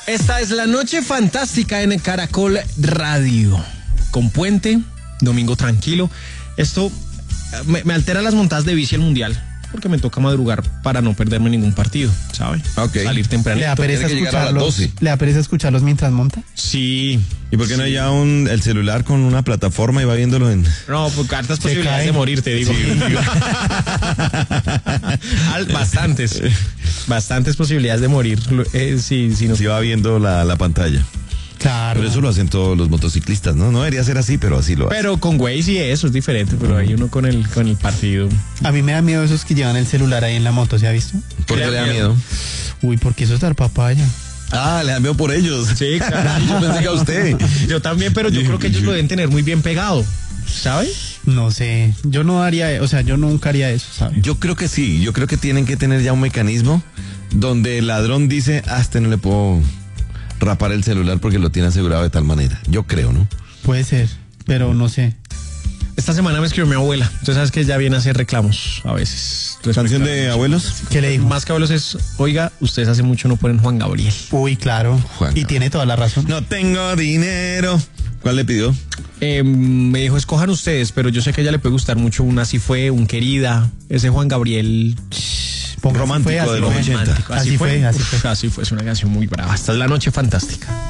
Esta es la noche fantástica en Caracol Radio. Con puente, domingo tranquilo. Esto me altera las montadas de bici al mundial, porque me toca madrugar para no perderme ningún partido, ¿sabe? Okay. Salir temprano. ¿Le da pereza escucharlos mientras monta? Sí. ¿Y por qué no hay ya el celular con una plataforma y va viéndolo en...? No, pues hartas posibilidades de morir, te digo. Sí. Bastantes posibilidades de morir. Si va viendo la pantalla. Claro. Pero eso lo hacen todos los motociclistas, ¿no? No debería ser así, pero así lo hacen. Pero con Waze y eso es diferente, pero hay uno con el partido. A mí me da miedo esos que llevan el celular ahí en la moto, ¿se ha visto? ¿Por qué le da miedo? Uy, porque eso es dar papaya. Ah, le da miedo por ellos. Sí, claro. Yo pensé que a usted. Yo también, pero yo creo que ellos lo deben tener muy bien pegado, ¿sabe? No sé, yo no haría, o sea, yo nunca haría eso, ¿sabes? Yo creo que sí, yo creo que tienen que tener ya un mecanismo donde el ladrón dice, este no le puedo rapar el celular porque lo tiene asegurado de tal manera. Yo creo, ¿no? Puede ser, pero no sé. Esta semana me escribió mi abuela. Entonces sabes que ella viene a hacer reclamos a veces. ¿Canción de abuelos? ¿Qué le dijo? Más que abuelos es, oiga, ustedes hace mucho no ponen Juan Gabriel. Uy, claro. Y tiene toda la razón. No tengo dinero. ¿Cuál le pidió? Me dijo, escojan ustedes, pero yo sé que a ella le puede gustar mucho un Así Fue, un Querida, ese Juan Gabriel... Romántico de los 80. Así fue, es una canción muy brava. Esta es la noche fantástica.